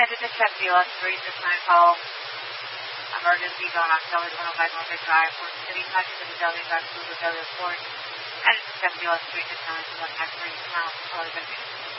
this is Check BLS 369 call. Emergency going on Kelly 105 Norfolk Drive, Fort City, touching the Vidalia Drive to the Vidalia Port. And this is Check BLS 369 to 1 X-ray now. Caller,